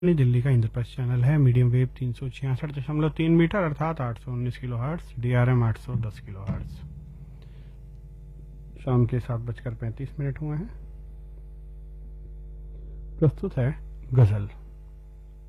नई दिल्ली का इंद्रप्रस्थ चैनल है। मीडियम वेव 366.3 मीटर अर्थात 819 kilo hertz, DRM 810 kilo hertz. शाम के 7:35 हुए हैं। प्रस्तुत है गजल।